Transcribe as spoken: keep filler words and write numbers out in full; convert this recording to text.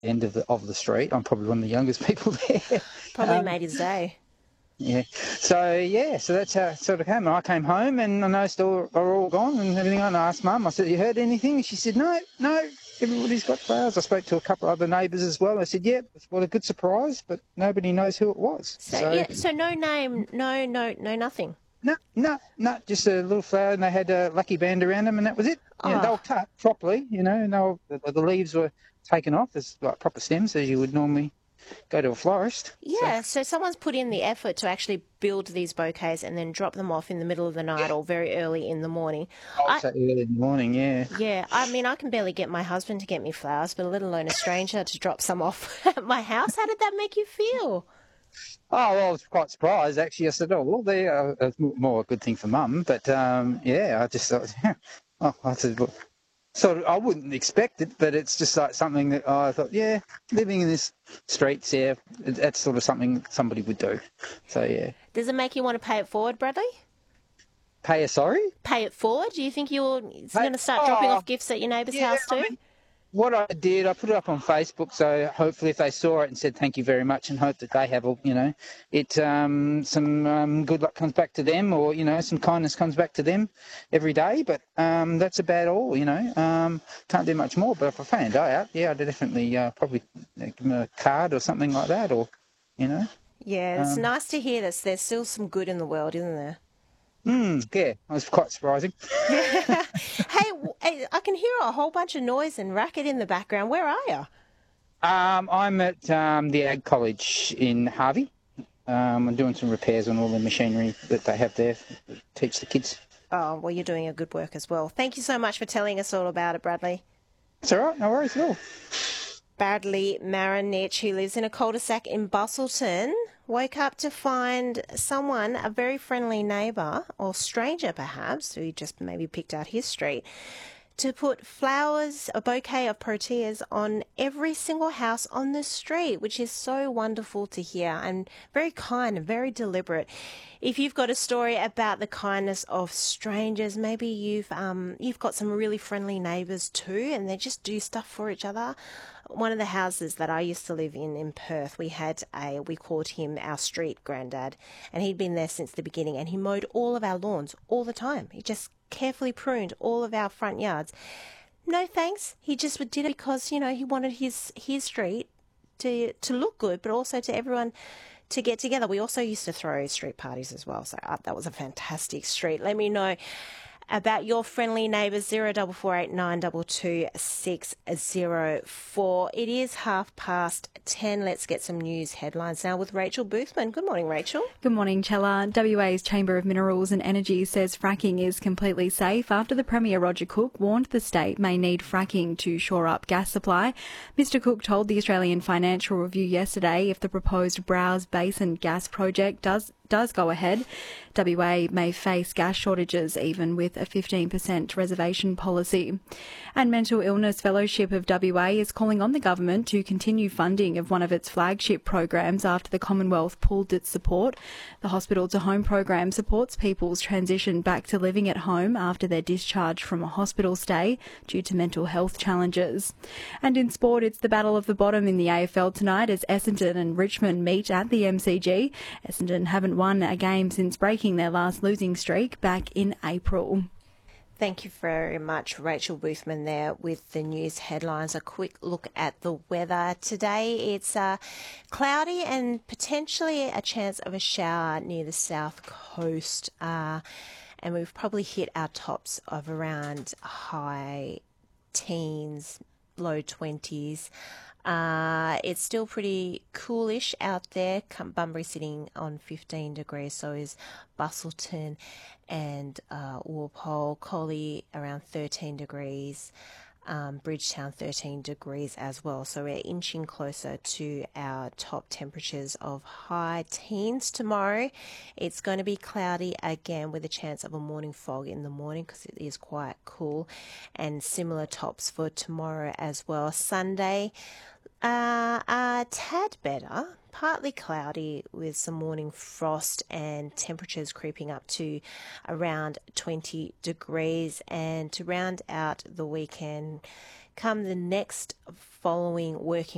end of the of the street. I'm probably one of the youngest people there. Probably um, made his day. Yeah. So yeah, so that's how it sort of came. And I came home and I noticed all are all gone and everything. And I asked Mum, I said, "You heard anything?" And she said, "No, no, everybody's got flowers." I spoke to a couple of other neighbours as well. I said, "Yeah, what a good surprise," but nobody knows who it was. So So yeah, so no name, no, no, no, nothing. no, no, no, just a little flower, and they had a lucky band around them, and that was it. You know, they Oh, were cut properly, you know, and they were, the, the leaves were taken off as like proper stems as you would normally go to a florist. So yeah. So someone's put in the effort to actually build these bouquets and then drop them off in the middle of the night or very early in the morning. I would I say early in the morning, yeah. Yeah, I mean, I can barely get my husband to get me flowers, but let alone a stranger to drop some off at my house. How did that make you feel? Oh, well, I was quite surprised, actually. I said, oh, well, they, uh, it's more a good thing for Mum. But, um, yeah, I just thought, yeah. Oh, I said, well, sort of, I wouldn't expect it, but it's just like something that oh, I thought, yeah, living in this streets, yeah, that's sort of something somebody would do. So, yeah. Does it make you want to pay it forward, Bradley? Pay a sorry? Pay it forward? Do you think you're Hey, going to start dropping oh, off gifts at your neighbour's yeah, house too? I mean, what I did, I put it up on Facebook, so hopefully if they saw it and said thank you very much and hope that they have, a, you know, it um, some um, good luck comes back to them or, you know, some kindness comes back to them every day. But um, that's about all, you know. Um, can't do much more. But if I found a day out, yeah, I'd definitely uh, probably give them a card or something like that or, you know. Yeah, it's Um, nice to hear that there's still some good in the world, isn't there? mm, yeah, it was quite surprising. Yeah. Hey, w- hey, I can hear a whole bunch of noise and racket in the background. Where are you? Um, I'm at um, the Ag College in Harvey. Um, I'm doing some repairs on all the machinery that they have there to teach the kids. Oh, well, you're doing a good work as well. Thank you so much for telling us all about it, Bradley. It's all right, no worries at all. Bradley Marinich, who lives in a cul-de-sac in Bustleton, woke up to find someone, a very friendly neighbour, or stranger perhaps, who just maybe picked out his street, to put flowers, a bouquet of proteas on every single house on the street, which is so wonderful to hear and very kind and very deliberate. If you've got a story about the kindness of strangers, maybe you've um, you've got some really friendly neighbours too, and they just do stuff for each other. One of the houses that I used to live in in Perth, we had a, we called him our street granddad, and he'd been there since the beginning, and he mowed all of our lawns all the time. He just carefully pruned all of our front yards. No thanks. He just did it because, you know, he wanted his his street to to look good, but also to everyone to get together. We also used to throw street parties as well, so uh, that was a fantastic street. Let me know about your friendly neighbours. Zero double four eight nine double two six zero four. It is half past ten. Let's get some news headlines now with Rachel Boothman. Good morning, Rachel. Good morning, Chella. W A's Chamber of Minerals and Energy says fracking is completely safe after the Premier Roger Cook warned the state may need fracking to shore up gas supply. Mister Cook told the Australian Financial Review yesterday if the proposed Browse Basin gas project does does go ahead, W A may face gas shortages even with a fifteen percent reservation policy. And Mental Illness Fellowship of W A is calling on the government to continue funding of one of its flagship programs after the Commonwealth pulled its support. The Hospital to Home program supports people's transition back to living at home after their discharge from a hospital stay due to mental health challenges. And in sport, it's the battle of the bottom in the A F L tonight as Essendon and Richmond meet at the M C G. Essendon haven't won a game since breaking their last losing streak back in April. Thank you very much, Rachel Boothman there with the news headlines. A quick look at the weather. Today it's uh, cloudy and potentially a chance of a shower near the south coast. Uh, and we've probably hit our tops of around high teens, low twenties. Uh, it's still pretty coolish out there. Bunbury sitting on fifteen degrees, so is Bustleton and uh, Walpole. Collie around thirteen degrees. Um, Bridgetown thirteen degrees as well. So we're inching closer to our top temperatures of high teens tomorrow. It's going to be cloudy again with a chance of a morning fog in the morning because it is quite cool, and similar tops for tomorrow as well. Sunday, uh, a tad better. Partly cloudy with some morning frost and temperatures creeping up to around twenty degrees. And to round out the weekend, come the next following working